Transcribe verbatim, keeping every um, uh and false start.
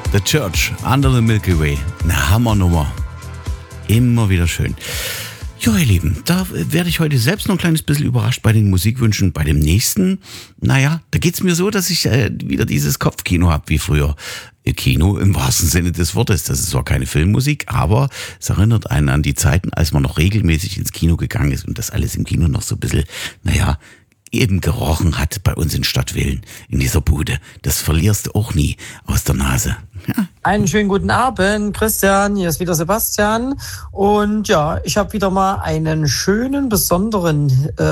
The Church, Under the Milky Way. Eine Hammernummer. Immer wieder schön. Ja, ihr Lieben, da werde ich heute selbst noch ein kleines bisschen überrascht bei den Musikwünschen. Bei dem nächsten, naja, da geht's mir so, dass ich äh, wieder dieses Kopfkino habe wie früher. Kino im wahrsten Sinne des Wortes. Das ist zwar keine Filmmusik, aber es erinnert einen an die Zeiten, als man noch regelmäßig ins Kino gegangen ist und das alles im Kino noch so ein bisschen, naja, eben gerochen hat bei uns in Stadtwillen, in dieser Bude. Das verlierst du auch nie aus der Nase. Ja. Einen schönen guten Abend, Christian, hier ist wieder Sebastian und ja, ich habe wieder mal einen schönen, besonderen äh,